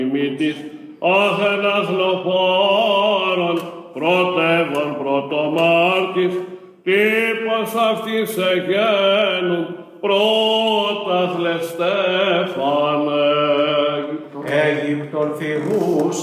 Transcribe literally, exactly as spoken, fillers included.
Μήτης Αθεναθλοφόρων πρωτεύων πρωτομάρτης τύπος αυτής εγένου πρώτα χλεστέφανε. Αίγυπτον φυγούς